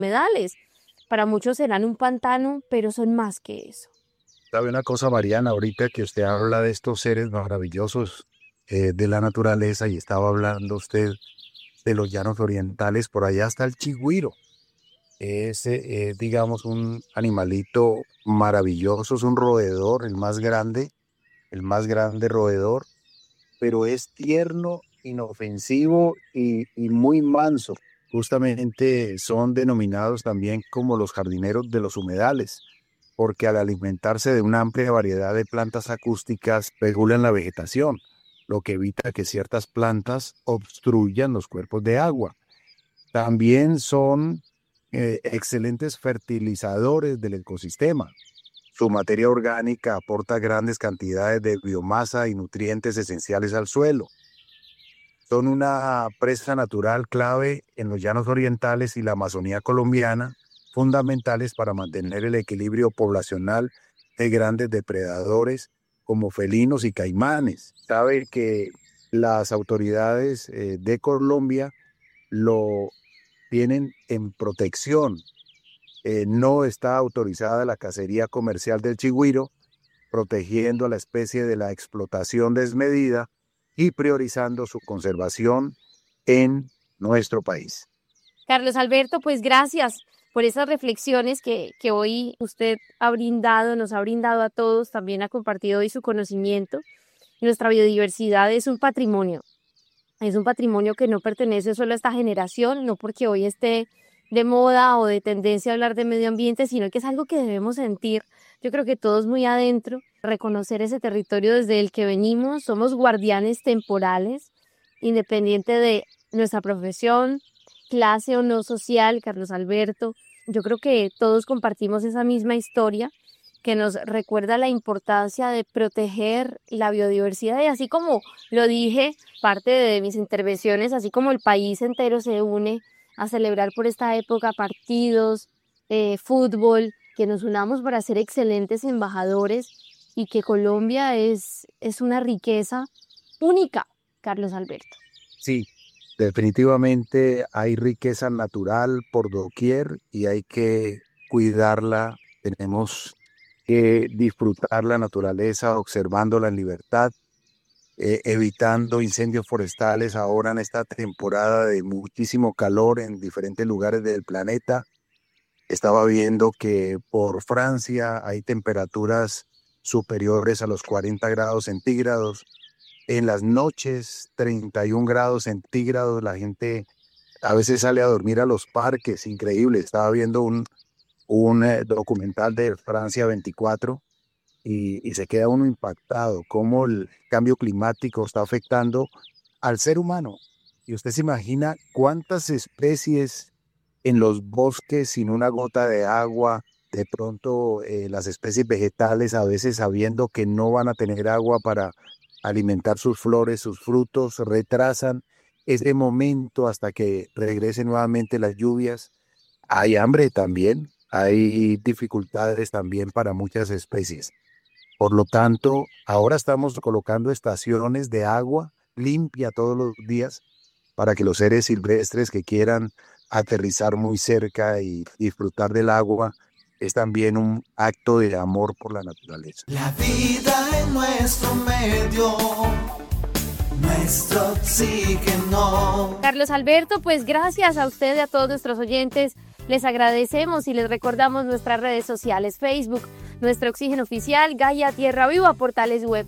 humedales. Para muchos serán un pantano, pero son más que eso. ¿Sabe una cosa, Mariana? Ahorita que usted habla de estos seres maravillosos de la naturaleza y estaba hablando usted de los llanos orientales, por allá está el chigüiro. Ese es, digamos, un animalito maravilloso, es un roedor, el más grande roedor, pero es tierno, inofensivo y muy manso. Justamente son denominados también como los jardineros de los humedales, porque al alimentarse de una amplia variedad de plantas acústicas regulan la vegetación, lo que evita que ciertas plantas obstruyan los cuerpos de agua. También son excelentes fertilizadores del ecosistema. Su materia orgánica aporta grandes cantidades de biomasa y nutrientes esenciales al suelo. Son una presa natural clave en los llanos orientales y la Amazonía colombiana, fundamentales para mantener el equilibrio poblacional de grandes depredadores como felinos y caimanes. Sabe que las autoridades de Colombia lo tienen en protección. No está autorizada la cacería comercial del chigüiro, protegiendo a la especie de la explotación desmedida y priorizando su conservación en nuestro país. Carlos Alberto, pues gracias por esas reflexiones que hoy usted ha brindado, nos ha brindado a todos, también ha compartido hoy su conocimiento. Nuestra biodiversidad es un patrimonio que no pertenece solo a esta generación, no porque hoy esté de moda o de tendencia a hablar de medio ambiente, sino que es algo que debemos sentir, yo creo que todos muy adentro, reconocer ese territorio desde el que venimos, somos guardianes temporales, independiente de nuestra profesión, clase o no social, Carlos Alberto. Yo creo que todos compartimos esa misma historia que nos recuerda la importancia de proteger la biodiversidad y así como lo dije, parte de mis intervenciones, así como el país entero se une a celebrar por esta época partidos, fútbol, que nos unamos para ser excelentes embajadores y que Colombia es una riqueza única, Carlos Alberto. Sí, definitivamente hay riqueza natural por doquier y hay que cuidarla. Tenemos que disfrutar la naturaleza observándola en libertad, evitando incendios forestales ahora en esta temporada de muchísimo calor en diferentes lugares del planeta. Estaba viendo que por Francia hay temperaturas superiores a los 40 grados centígrados. En las noches, 31 grados centígrados. La gente a veces sale a dormir a los parques. Increíble. Estaba viendo un documental de Francia 24 y se queda uno impactado cómo el cambio climático está afectando al ser humano. Y usted se imagina cuántas especies en los bosques sin una gota de agua, de pronto las especies vegetales a veces sabiendo que no van a tener agua para alimentar sus flores, sus frutos, retrasan ese momento hasta que regresen nuevamente las lluvias. Hay hambre también, hay dificultades también para muchas especies. Por lo tanto, ahora estamos colocando estaciones de agua limpia todos los días para que los seres silvestres que quieran aterrizar muy cerca y disfrutar del agua es también un acto de amor por la naturaleza. La vida en nuestro medio, nuestro oxígeno. Carlos Alberto, pues gracias a usted y a todos nuestros oyentes. Les agradecemos y les recordamos nuestras redes sociales, Facebook, Nuestro Oxígeno Oficial, Gaia Tierra Viva, portales web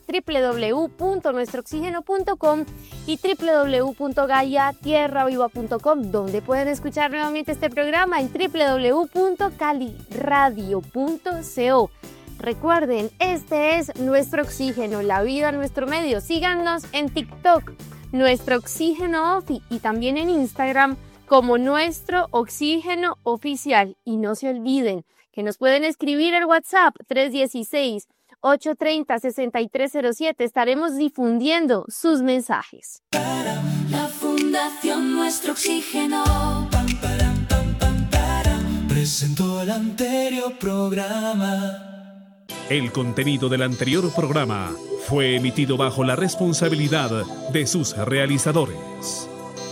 www.nuestrooxigeno.com y www.gaiatierraviva.com, donde pueden escuchar nuevamente este programa en www.caliradio.co. Recuerden, este es Nuestro Oxígeno, la vida en nuestro medio. Síganos en TikTok, Nuestro Oxígeno Ofi, y también en Instagram como Nuestro Oxígeno Oficial. Y no se olviden que nos pueden escribir al WhatsApp 316-830-6307. Estaremos difundiendo sus mensajes. La Fundación Nuestro Oxígeno presentó el anterior programa. El contenido del anterior programa fue emitido bajo la responsabilidad de sus realizadores.